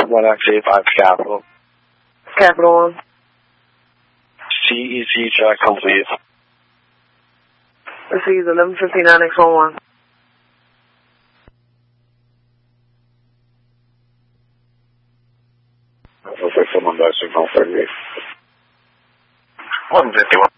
1X85 Capital. Capital One. CEC check complete. Received 1159X11. Okay, someone by signal 38. 151.